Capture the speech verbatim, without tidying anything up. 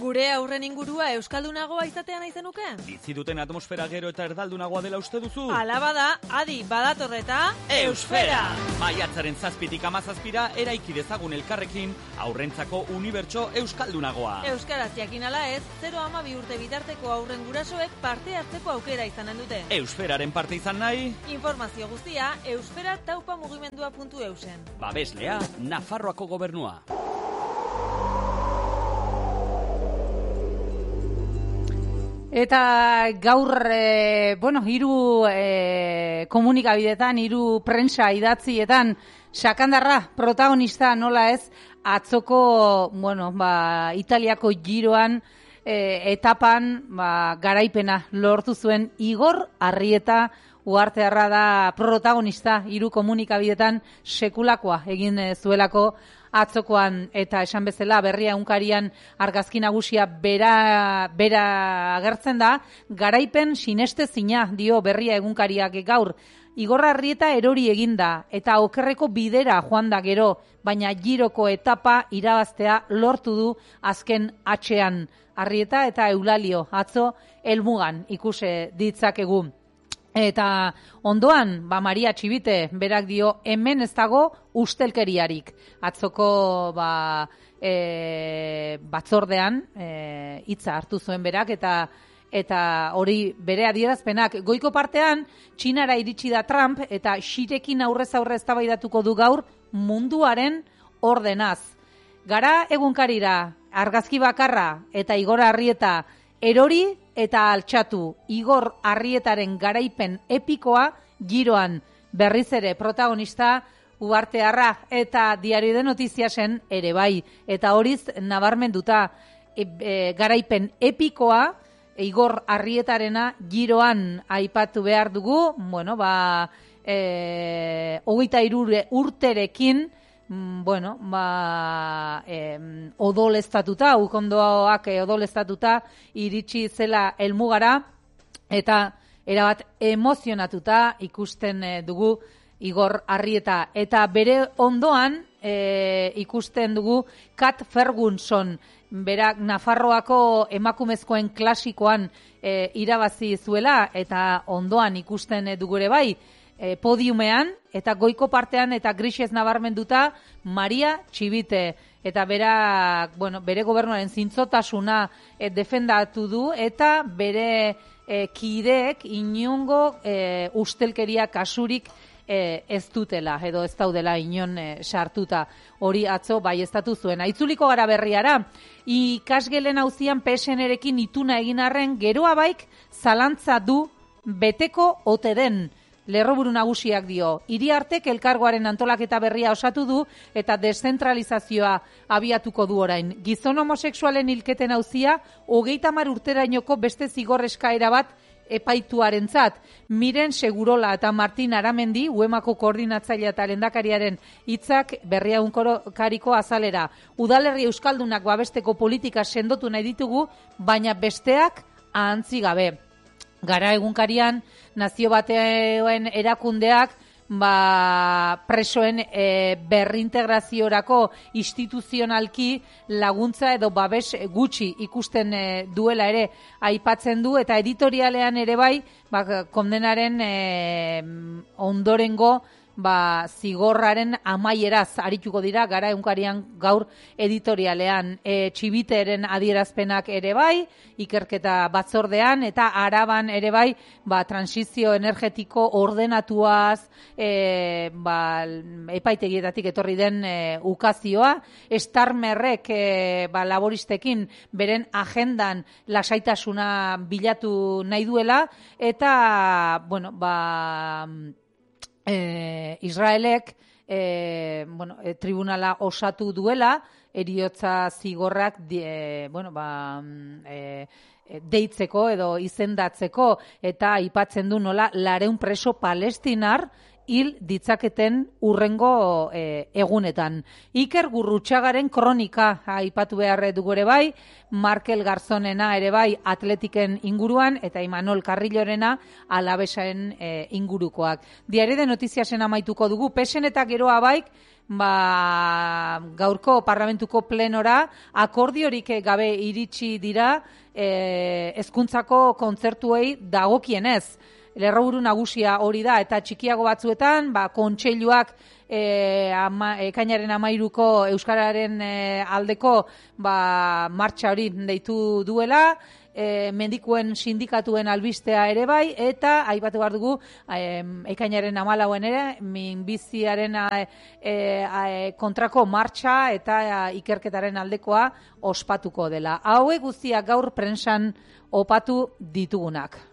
Gure aurren ingurua euskaldunagoa izatea nahi zenuke? Bizi duten atmosfera gero eta erdaldunagoa dela uste duzu? Hala bada, adi badatorreta Eusfera! Maiatzaren zazpitik amazazpira eraiki dezagun elkarrekin aurrentzako unibertso euskaldunagoa. Euskaraz jakin ala ez, zero hamabi urte bitarteko aurren gurasoek parte hartzeko aukera izanen dute. Eusferaren parte izan nahi? Informazio guztia euskara taupa mugimendua puntu eusen. Babeslea, Nafarroako gobernua. Eta gaur, e, bueno, hiru e, komunikabidetan, hiru prensa idatzietan, sakandarra protagonista nola ez, atzoko, bueno, ba, Italiako giroan, e, etapan, ba, garaipena lortu zuen Igor Arrieta Uhartearra da protagonista, hiru komunikabidetan sekulakoa egin zuelako atzokoan, eta esan bezala berria egunkarian argazki nagusia bera, bera agertzen da, garaipen sinestezina dio berria egunkariak gaur. Igor Arrieta erori eginda eta okerreko bidera joan da gero, baina giroko etapa irabaztea lortu du azken atxean. Arrieta eta Eulalio atzo helmugan ikuse ditzakegu. Eta ondoan, ba Maria Txibite, berak dio, hemen ez dago ustelkeriarik. Atzoko ba, e, batzordean e, hitza hartu zuen berak, eta eta hori bere adierazpenak. Goiko partean, Txinara iritsi da Trump, eta Xirekin aurrez aurre eztabaidatuko du gaur munduaren ordenaz. Gara egunkarira, argazki bakarra eta Igor Arrieta erori eta altxatu. Igor Arrietaren garaipen epikoa giroan berriz ere protagonista Uhartearra, eta Diario de Notiziasen ere bai. Eta horiz nabarmenduta e, e, garaipen epikoa Igor Arrietarena giroan aipatu behar dugu, bueno, ba, e, hogeita hiru urterekin, bueno, ba, eh, odoleztatuta, ukondoak odoleztatuta iritsi zela helmugara, eta erabat emozionatuta ikusten eh, dugu Igor Arrieta. Eta bere ondoan eh, ikusten dugu Kat Ferguson, berak Nafarroako emakumezkoen klasikoan eh, irabazi zuela, eta ondoan ikusten dugu ere bai, E, podiumean, eta goiko partean eta grisez nabarmenduta Maria Txibite, eta bera, bueno, bere gobernuaren zintzotasuna e, defendatu du, eta bere e, kideek inongo e, ustelkeria kasurik e, ez dutela, edo ez daudela inon e, sartuta. Hori atzo bai estatu zuen. Itzuliko gara berriara, ikasgelen auzian P S N-erekin ituna egin arren, geroa baik zalantza du beteko ote den. Lerroburu nagusiak dio, Iriartek elkargoaren antolaketa berria osatu du eta deszentralizazioa abiatuko du orain. Gizon homosexualen hilketen auzia, hogeita hamar urterainoko beste zigor eskaera bat epaituarentzat. Miren Segurola eta Martin Aramendi, Uemako koordinatzailea eta lehendakariaren hitzak berria egunkariko azalera. Udalerri euskaldunak babesteko politika sendotu nahi ditugu, baina besteak ahantzi gabe. Gara egunkarian, nazio batean erakundeak ba, presoen e, berrintegraziorako instituzionalki laguntza edo babes gutxi ikusten e, duela ere aipatzen du, eta editorialean ere bai, ba, kondenaren e, ondorengo ba, zigorraren amaieraz arituko dira gara egunkarian gaur editorialean. E, Txibiteren adierazpenak ere bai, ikerketa batzordean, eta Araban ere bai, ba, transizio energetiko ordenatuaz, e, ba, epaitegietatik etorri den e, ukazioa, Starmerrek e, ba, laboristekin beren agendan lasaitasuna bilatu nahi duela, eta, bueno, ba, E, Israelek e, bueno, e, tribunala osatu duela, heriotza zigorrak e, bueno, ba, e, deitzeko edo izendatzeko, eta aipatzen du nola lareun preso palestinar hil ditzaketen urrengo e, egunetan. Iker Gurrutxagaren kronika aipatu behar dugu ere bai, Markel Garzonena ere bai Atletiken inguruan, eta Imanol Carrillorena Alavesen e, ingurukoak. Diario de Notiziasen amaituko dugu, Pesen eta geroa baik, ba, gaurko parlamentuko plenora akordiorik gabe iritsi dira e, hezkuntzako kontzertuei dagokienez. Lerroburu nagusia hori da, eta txikiago batzuetan, ba, kontseiluak e, ama, ekainaren amairuko Euskararen e, aldeko ba, martxa hori deitu duela, e, mendikuen sindikatuen albistea ere bai, eta aipatu behar dugu e, ekainaren amalauen ere, minbiziaren e, e, kontrako martxa eta e, ikerketaren aldekoa ospatuko dela. Hauek guztiak gaur prentsan opatu ditugunak.